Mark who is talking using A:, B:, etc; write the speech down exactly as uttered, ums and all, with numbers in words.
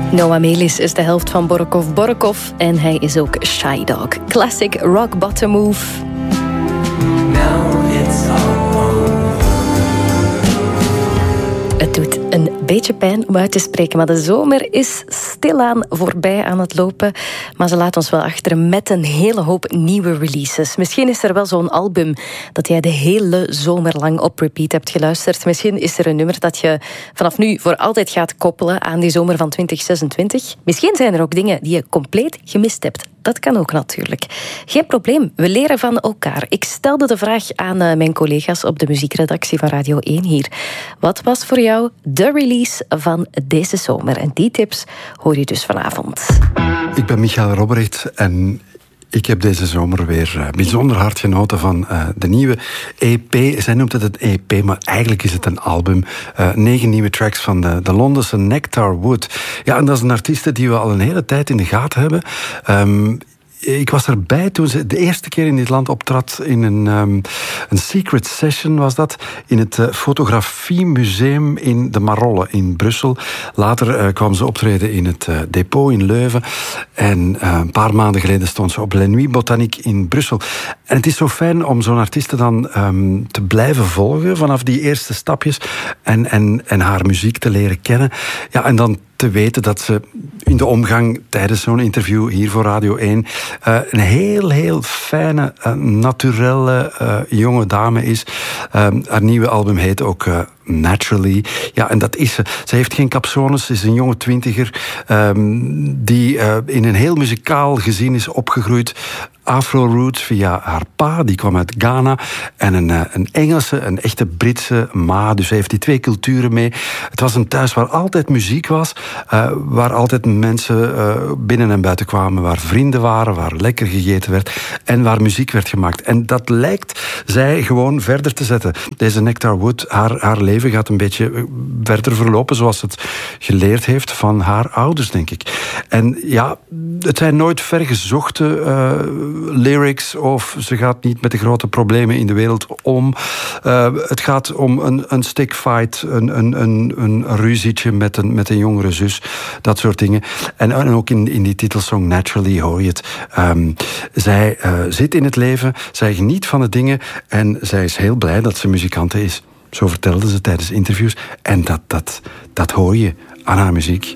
A: Noah Melis is de helft van Borokov Borokov en hij is ook Shy Dog. Classic rock bottom move.
B: Now it's all over.
A: Het doet een beetje pijn om uit te spreken, maar de zomer is stilaan voorbij aan het lopen. Maar ze laat ons wel achter met een hele hoop nieuwe releases. Misschien is er wel zo'n album dat jij de hele zomer lang op repeat hebt geluisterd. Misschien is er een nummer dat je vanaf nu voor altijd gaat koppelen aan die zomer van twintig zesentwintig. Misschien zijn er ook dingen die je compleet gemist hebt. Dat kan ook natuurlijk. Geen probleem, we leren van elkaar. Ik stelde de vraag aan mijn collega's op de muziekredactie van Radio één hier. Wat was voor jou de release van deze zomer? En die tips hoor je dus vanavond.
C: Ik ben Michael Robrecht en ik heb deze zomer weer uh, bijzonder hard genoten van uh, de nieuwe E P. Zij noemt het een E P, maar eigenlijk is het een album. Uh, negen nieuwe tracks van de, de Londense Nectar Wood. Ja, en dat is een artieste die we al een hele tijd in de gaten hebben. Um, Ik was erbij toen ze de eerste keer in dit land optrad in een, um, een secret session, was dat, in het uh, fotografiemuseum in de Marolle in Brussel. Later uh, kwam ze optreden in het uh, depot in Leuven. En uh, een paar maanden geleden stond ze op La Nuit Botanique in Brussel. En het is zo fijn om zo'n artieste dan um, te blijven volgen vanaf die eerste stapjes en, en, en haar muziek te leren kennen. Ja, en dan te weten dat ze in de omgang tijdens zo'n interview hier voor Radio één uh, een heel, heel fijne, uh, naturelle uh, jonge dame is. Uh, haar nieuwe album heet ook uh, Naturally. Ja, en dat is ze. Ze heeft geen capsones, ze is een jonge twintiger um, die uh, in een heel muzikaal gezin is opgegroeid. Afro-roots via haar pa, die kwam uit Ghana. En een, een Engelse, een echte Britse ma. Dus ze heeft die twee culturen mee. Het was een thuis waar altijd muziek was. Uh, waar altijd mensen uh, binnen en buiten kwamen. Waar vrienden waren, waar lekker gegeten werd. En waar muziek werd gemaakt. En dat lijkt zij gewoon verder te zetten. Deze Nectar Wood, haar, haar leven gaat een beetje verder verlopen. Zoals het geleerd heeft van haar ouders, denk ik. En ja, het zijn nooit vergezochte Uh, lyrics of ze gaat niet met de grote problemen in de wereld om. Uh, het gaat om een, een stickfight, een, een, een, een ruzietje met een, met een jongere zus, dat soort dingen. En, en ook in, in die titelsong Naturally hoor je het. Um, zij uh, zit in het leven, zij geniet van de dingen en zij is heel blij dat ze muzikante is. Zo vertelde ze tijdens interviews. En dat, dat, dat hoor je aan haar muziek.